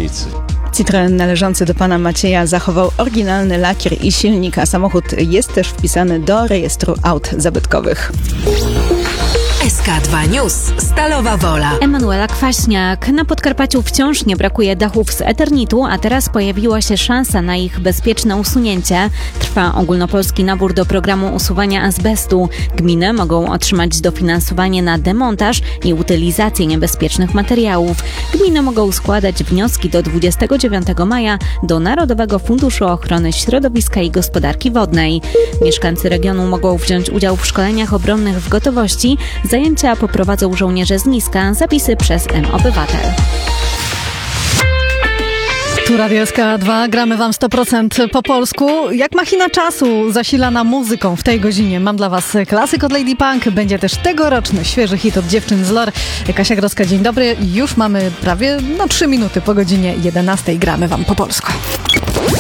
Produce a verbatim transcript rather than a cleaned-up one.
kierownicy. Citroen należący do pana Macieja zachował oryginalny lakier i silnik, a samochód jest też wpisany do rejestru aut zabytkowych. S K dwa News. Stalowa Wola. Emanuela Kwaśniak. Na Podkarpaciu wciąż nie brakuje dachów z eternitu, a teraz pojawiła się szansa na ich bezpieczne usunięcie. Trwa ogólnopolski nabór do programu usuwania azbestu. Gminy mogą otrzymać dofinansowanie na demontaż i utylizację niebezpiecznych materiałów. Gminy mogą składać wnioski do dwudziestego dziewiątego maja do Narodowego Funduszu Ochrony Środowiska i Gospodarki Wodnej. Mieszkańcy regionu mogą wziąć udział w szkoleniach obronnych w gotowości. Zajęcia poprowadzą żołnierze z Niska, zapisy przez M-Obywatel. Tu Radio S K dwa, gramy wam sto procent po polsku. Jak machina czasu zasilana muzyką w tej godzinie. Mam dla was klasyk od Lady Punk. Będzie też tegoroczny świeży hit od dziewczyn z Lore. Kasia Grodzka, dzień dobry. Już mamy prawie no trzy minuty po godzinie jedenastej. Gramy wam po polsku.